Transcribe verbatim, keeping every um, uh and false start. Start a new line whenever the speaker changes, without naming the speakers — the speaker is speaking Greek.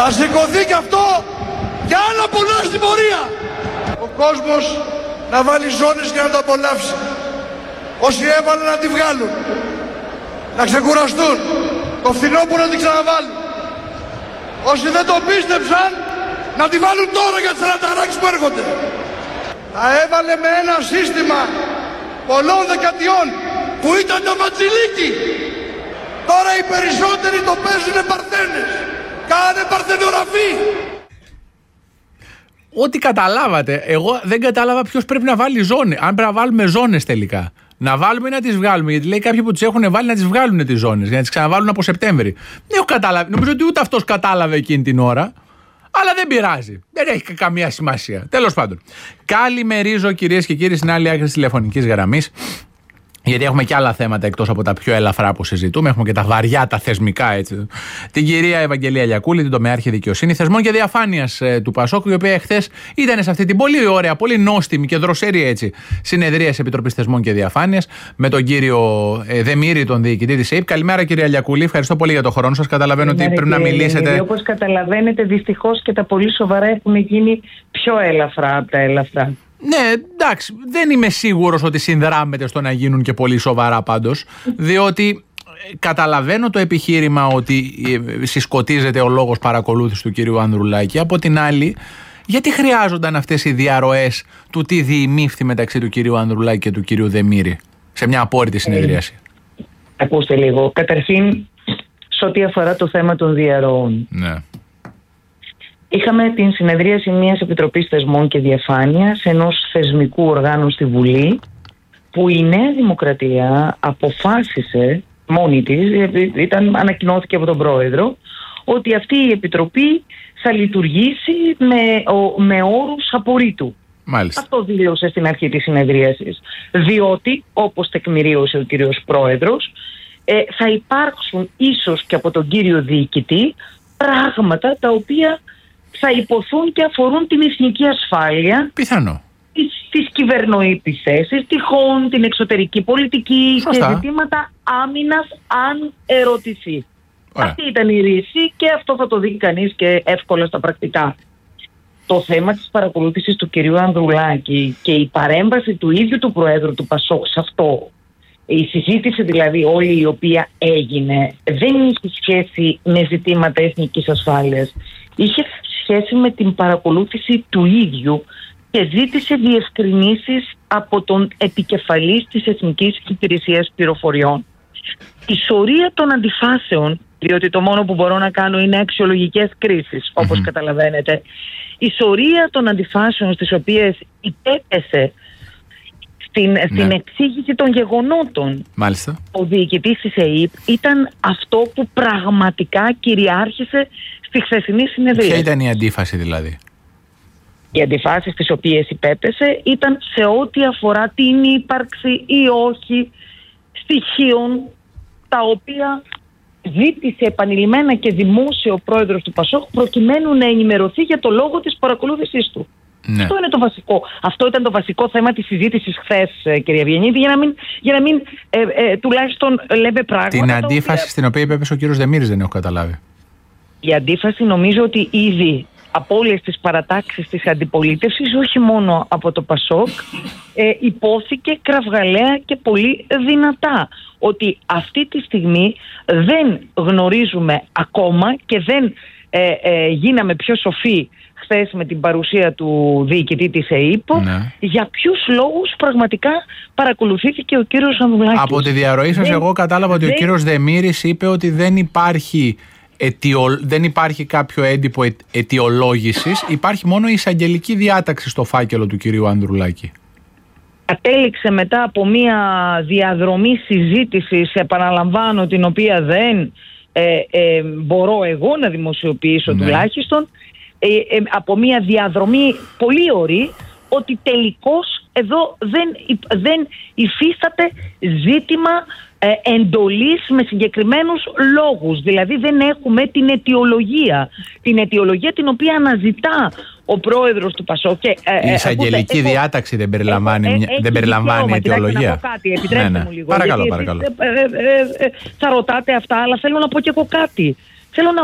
Θα σηκωθεί κι αυτό και άλλα πολλά στην πορεία. Ο κόσμος να βάλει ζώνες και να το απολαύσει. Όσοι έβαλαν να τη βγάλουν, να ξεκουραστούν, το φθινόπωρο να την ξαναβάλουν. Όσοι δεν το πίστεψαν, να τη βάλουν τώρα για τις αναταράξεις που έρχονται. Τα έβαλε με ένα σύστημα πολλών δεκατιών που ήταν το ματσιλίκι. Τώρα οι περισσότεροι το παίζουνε παρθένες. Κάνε παρθενογραφή.
Ό,τι καταλάβατε. Εγώ δεν κατάλαβα ποιος πρέπει να βάλει ζώνες. Αν πρέπει να βάλουμε ζώνες τελικά. Να βάλουμε ή να τις βγάλουμε. Γιατί λέει κάποιοι που τις έχουν βάλει να τις βγάλουν τις ζώνες. Για να τις ξαναβάλουν από Σεπτέμβρη. Δεν έχω καταλάβει. Νομίζω ότι ούτε αυτός κατάλαβε εκείνη την ώρα. Αλλά δεν πειράζει. Δεν έχει καμία σημασία. Τέλος πάντων. Καλημερίζω κυρίες και κύριοι στην άλλη άκρη της τηλεφωνικής γραμμής. Γιατί έχουμε και άλλα θέματα εκτός από τα πιο ελαφρά που συζητούμε. Έχουμε και τα βαριά, τα θεσμικά έτσι. Την κυρία Ευαγγελία Λιακούλη, την τομεάρχη δικαιοσύνη, θεσμών και διαφάνειας ε, του Πασόκ, η οποία εχθές ήταν σε αυτή την πολύ ωραία, πολύ νόστιμη και δροσερή έτσι συνεδρία της Επιτροπής Θεσμών και Διαφάνειας με τον κύριο ε, Δεμήρη, τον διοικητή της ΕΕΠ. Καλημέρα κυρία Λιακούλη, ευχαριστώ πολύ για τον χρόνο σας. Καταλαβαίνω ότι πρέπει να μιλήσετε.
Όπως καταλαβαίνετε, δυστυχώς και τα πολύ σοβαρά έχουν γίνει πιο ελαφρά από τα ελαφρά.
Ναι, εντάξει, δεν είμαι σίγουρος ότι συνδράμεται στο να γίνουν και πολύ σοβαρά πάντως, διότι καταλαβαίνω το επιχείρημα ότι συσκοτίζεται ο λόγος παρακολούθησης του κυρίου Ανδρουλάκη. Από την άλλη, γιατί χρειάζονταν αυτές οι διαρροές του τι διημήφθη μεταξύ του κυρίου Ανδρουλάκη και του κυρίου Δεμήρη σε μια απόρριτη συνεδρίαση?
Ε, ακούστε λίγο. Καταρχήν, σε ό,τι αφορά το θέμα των διαρροών.
Ναι.
Είχαμε την συνεδρίαση μιας Επιτροπής Θεσμών και Διαφάνειας, ενός θεσμικού οργάνου στη Βουλή, που η Νέα Δημοκρατία αποφάσισε μόνη της, ήταν, ανακοινώθηκε από τον Πρόεδρο, ότι αυτή η Επιτροπή θα λειτουργήσει με, ο, με όρους απορρίτου.
Μάλιστα.
Αυτό δήλωσε στην αρχή της συνεδρίασης. Διότι, όπως τεκμηρίωσε ο κύριος Πρόεδρος, ε, θα υπάρξουν ίσως και από τον κύριο Διοικητή πράγματα τα οποία θα υποθούν και αφορούν την εθνική ασφάλεια.
Πιθανό.
Τις, τις κυβερνοεπιθέσεις, τυχόν την εξωτερική πολιτική. Σωστά. Και ζητήματα άμυνας αν ερωτηθεί. Ωραία. Αυτή ήταν η ρίση και αυτό θα το δει κανείς και εύκολα στα πρακτικά. Το θέμα της παρακολούθησης του κυρίου Ανδρουλάκη και η παρέμβαση του ίδιου του Προέδρου του Πασόκ σε αυτό, η συζήτηση δηλαδή όλη η οποία έγινε, δεν είχε σχέση με ζητήματα εθνικής ασφάλειας. Είχε σχέση με την παρακολούθηση του ίδιου και ζήτησε διευκρινήσεις από τον επικεφαλής της Εθνικής Υπηρεσίας Πληροφοριών. Η σωρία των αντιφάσεων, διότι το μόνο που μπορώ να κάνω είναι αξιολογικές κρίσεις, όπως mm-hmm. καταλαβαίνετε, η σωρία των αντιφάσεων στις οποίες υπέπεσε στην, ναι. στην εξήγηση των γεγονότων,
μάλιστα,
ο διοικητής της ΕΕΠ ήταν αυτό που πραγματικά κυριάρχησε στη χθεσινή συνεδρία.
Ποια ήταν η αντίφαση δηλαδή?
Οι αντιφάσεις στις οποίες υπέπεσε ήταν σε ό,τι αφορά την ύπαρξη ή όχι στοιχείων τα οποία ζήτησε επανειλημμένα και δημόσια ο πρόεδρος του Πασόκ προκειμένου να ενημερωθεί για το λόγο της παρακολούθησής του. Ναι. Αυτό είναι το βασικό. Αυτό ήταν το βασικό θέμα της συζήτησης χθες, κυρία Ευγενίδη, για να μην, για να μην ε, ε, τουλάχιστον λέμε πράγματα.
Την αντίφαση οποία... στην οποία υπέπεσε ο κύριος Δεμήρης δεν έχω καταλάβει.
Η αντίφαση νομίζω ότι ήδη από όλες τις παρατάξεις της αντιπολίτευσης, όχι μόνο από το Πασόκ, ε, υπόθηκε κραυγαλαία και πολύ δυνατά ότι αυτή τη στιγμή δεν γνωρίζουμε ακόμα και δεν ε, ε, γίναμε πιο σοφοί χθες με την παρουσία του διοικητή της ΕΕΠ, ναι. για ποιους λόγους πραγματικά παρακολουθήθηκε ο κύριος Ανδρουλάκης.
Από τη διαρροή σας δεν, εγώ κατάλαβα ότι δεν... ο κύριος Δεμήρης είπε ότι δεν υπάρχει... Αιτιο... δεν υπάρχει κάποιο έντυπο αιτ... αιτιολόγησης, υπάρχει μόνο η εισαγγελική διάταξη στο φάκελο του κυρίου Ανδρουλάκη.
Κατέληξε μετά από μια διαδρομή συζήτησης, επαναλαμβάνω, την οποία δεν ε, ε, μπορώ εγώ να δημοσιοποιήσω, ναι. τουλάχιστον, ε, ε, από μια διαδρομή πολύ ωρή, ότι τελικώς εδώ δεν, δεν υφίσταται ζήτημα ε, εντολής με συγκεκριμένους λόγους. Δηλαδή δεν έχουμε την αιτιολογία. Την αιτιολογία την οποία αναζητά ο πρόεδρος του Πασόκ. Και, ε,
η εισαγγελική έχω, διάταξη δεν περιλαμβάνει, έχω, ε, δεν περιλαμβάνει αιτιολογία.
Να πω κάτι, επιτρέψτε ναι, ναι. μου λίγο.
Παρακαλώ,
γιατί,
παρακαλώ.
Ε, ε, ε, ε, θα ρωτάτε αυτά, αλλά θέλω να πω και εγώ κάτι. Θέλω να